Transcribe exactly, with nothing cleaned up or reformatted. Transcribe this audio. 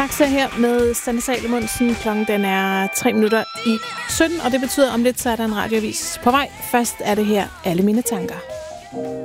Taxa her med Sanne Salomonsen. Klokken den er tre minutter i sytten, og det betyder, om lidt så er der en radioavis på vej. Først er det her Alle mine tanker.